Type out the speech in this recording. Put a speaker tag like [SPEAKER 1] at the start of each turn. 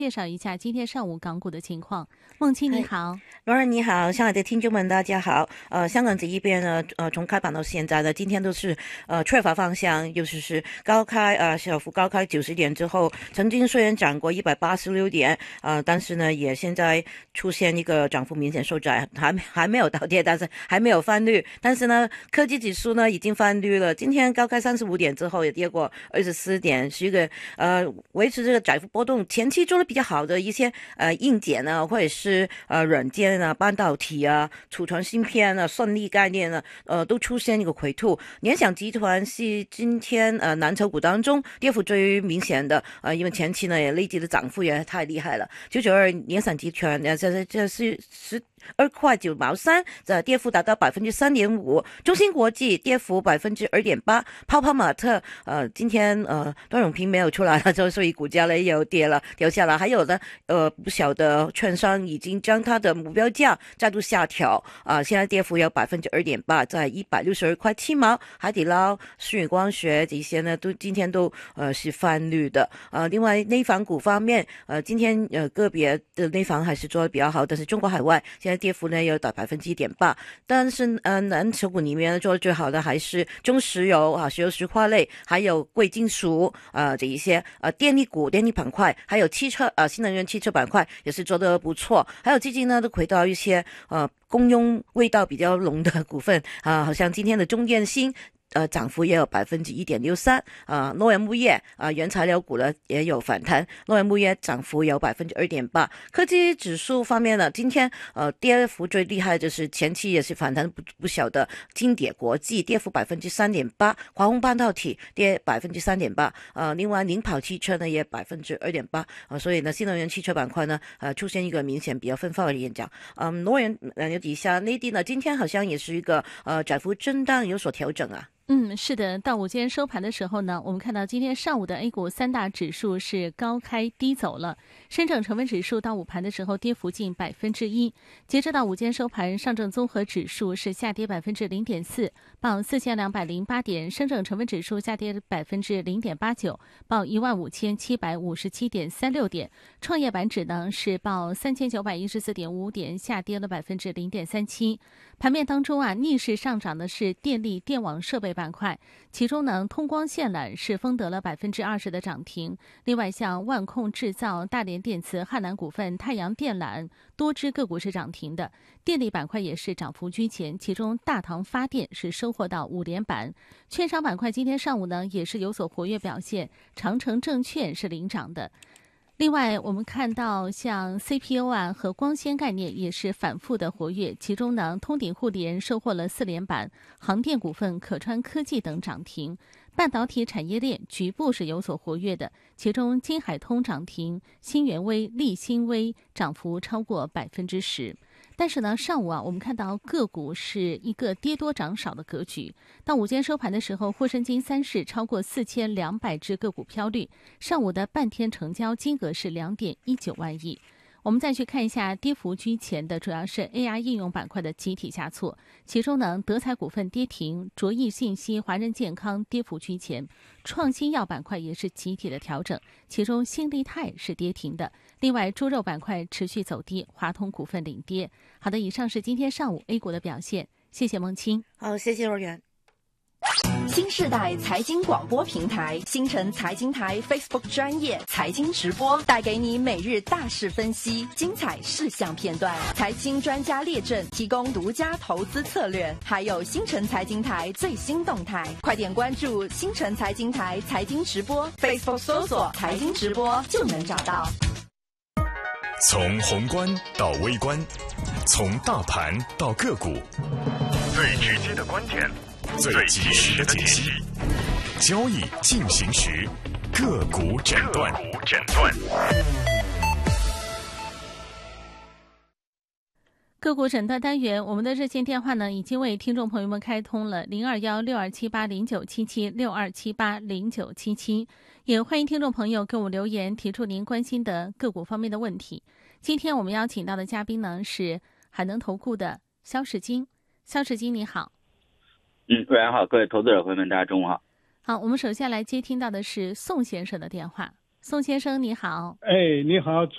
[SPEAKER 1] 介绍一下今天上午港股的情况。孟青你好。
[SPEAKER 2] 罗尔你好，上海的听众们大家好。香港这一边呢，从开盘到现在呢，今天都是缺乏方向，尤其是高开小幅高开90点之后，曾经虽然涨过186点，但是呢也现在出现一个涨幅明显收窄，还没有倒跌，但是还没有翻绿。但是呢，科技指数呢已经翻绿了，今天高开35点之后也跌过24点，是一个维持这个窄幅波动。前期做的比较好的一些硬件呢，或者是软件啊、半导体啊、储存芯片啊、算力概念呢，都出现一个回吐。联想集团是今天蓝筹股当中跌幅最明显的，因为前期呢也累积的涨幅也太厉害了。992联想集团这是12.93块，这跌幅达到3.5%。中芯国际跌幅2.8%。泡泡玛特今天段永平没有出来了，所以股价呢又掉下来。还有呢不小的券商已经将它的目标价再度下调现在跌幅有2.8%，在162.7块。海底捞、舜宇光学这些呢都今天都是翻绿的。另外内房股方面，今天个别的内房还是做的比较好，但是中国海外现在跌幅呢有到1.8%。但是蓝筹股里面做的最好的还是中石油石油石化类，还有贵金属这一些电力股、电力板块，还有汽车新能源汽车板块也是做得不错。还有最近呢都回到一些公用味道比较浓的股份好像今天的中电芯涨幅也有1.63%。诺阳钼业原材料股呢也有反弹，诺阳钼业涨幅有2.8%。科技指数方面呢，今天跌幅最厉害就是前期也是反弹不小的金蝶国际，跌幅3.8%，华虹半导体跌3.8%。另外领跑汽车呢也2.8%。所以呢新能源汽车板块呢出现一个明显比较分化的现象。诺阳底下内地呢今天好像也是一个窄幅震荡有所调整啊。
[SPEAKER 1] 是的，到午间收盘的时候呢，我们看到今天上午的 A 股三大指数是高开低走了。深证成分指数到午盘的时候跌幅近1%，截止到午间收盘，上证综合指数是下跌0.4%，报4208点；深证成分指数下跌0.89%，报15757.36点；创业板指呢是报3914.55点，下跌了0.37%。盘面当中逆势上涨的是电力电网设备板块，其中呢通光线缆是封得了20%的涨停。另外像万控制造、大连电磁、汉南股份、太阳电缆多只个股是涨停的。电力板块也是涨幅居前，其中大唐发电是收获到5连板。券商板块今天上午呢也是有所活跃表现，长城证券是领涨的。另外我们看到像 CPU 和光纤概念也是反复的活跃，其中呢通鼎互联收获了4连板，航电股份、可川科技等涨停。半导体产业链局部是有所活跃的，其中金海通涨停，新源微、力新微涨幅超过10%。但是呢，上午我们看到个股是一个跌多涨少的格局。到午间收盘的时候，沪深金3市超过4200只个股飘绿，上午的半天成交金额是2.19万亿。我们再去看一下跌幅居前的，主要是 AI 应用板块的集体下挫，其中呢，德彩股份跌停，卓益信息、华人健康跌幅居前，创新药板块也是集体的调整，其中新力泰是跌停的。另外，猪肉板块持续走低，华通股份领跌。好的，以上是今天上午 A 股的表现，谢谢孟青。
[SPEAKER 2] 好，谢谢若元。
[SPEAKER 3] 新世代财经广播平台星辰财经台 Facebook 专业财经直播，带给你每日大事分析、精彩事项片段、财经专家列阵，提供独家投资策略，还有星辰财经台最新动态。快点关注星辰财经台财经直播 Facebook 搜索财经直播就能找到。
[SPEAKER 4] 从宏观到微观，从大盘到个股，最直接的观点，最及时的解析，交易进行时，个股诊断。
[SPEAKER 1] 个股诊断单元，我们的热线电话呢已经为听众朋友们开通了021-6278-0977，6278-0977，也欢迎听众朋友给我们留言，提出您关心的个股方面的问题。今天我们邀请到的嘉宾呢是海能投顾的肖世金。肖世金你好。
[SPEAKER 5] 各位好，各位投资者朋友们大家中午好。
[SPEAKER 1] 好，我们首先来接听到的是宋先生的电话。 宋先生你好。
[SPEAKER 5] 哎，你好，